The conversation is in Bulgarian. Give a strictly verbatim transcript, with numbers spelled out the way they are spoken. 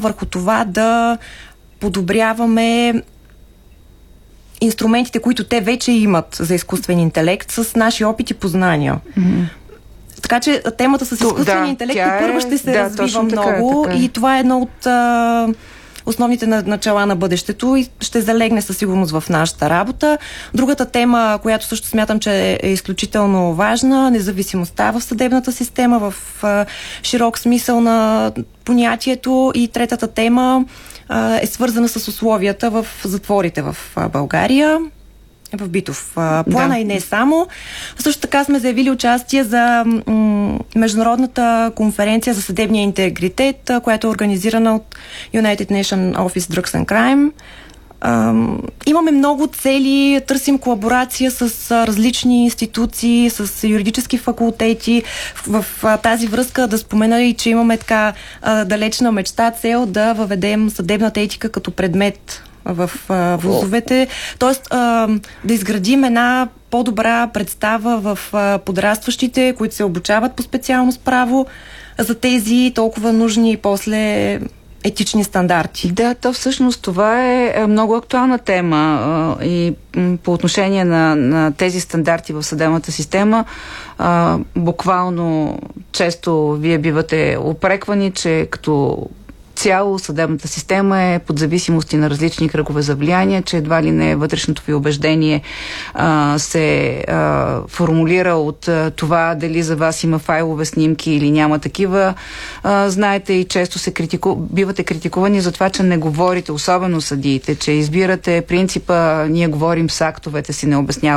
върху това да подобряваме инструментите, които те вече имат за изкуствен интелект с наши опити и познания. Mm-hmm. Така че темата с изкуствения да, интелект е, първо ще се да, развива така, много така. И това е едно от а, основните начала на бъдещето и ще залегне със сигурност в нашата работа. Другата тема, която също смятам, че е изключително важна, независимостта в съдебната система, в а, широк смисъл на понятието. И третата тема а, е свързана с условията в затворите в а, България, в битов а, плана да. И не само. Също така сме заявили участие за м- Международната конференция за съдебния интегритет, а, която е организирана от United Nations Office Drugs and Crime. А, имаме много цели, търсим колаборация с а, различни институции, с юридически факултети. В, в а, тази връзка да спомена и, че имаме така а, далечна мечта, цел да въведем съдебната етика като предмет в а, вузовете, т.е. да изградим една по-добра представа в а, подрастващите, които се обучават по специалност право, за тези толкова нужни после етични стандарти. Да, то всъщност това е много актуална тема а, и м, по отношение на, на тези стандарти в съдебната система. А, буквално често вие бивате упреквани, че като цяло съдебната система е под зависимости на различни кръгове за влияние, че едва ли не вътрешното ви убеждение а, се а, формулира от а, това дали за вас има файлове снимки или няма такива. А, знаете и често се критику... бивате критикувани за това, че не говорите, особено съдиите, че избирате принципа, ние говорим с актовете си, не обясняваме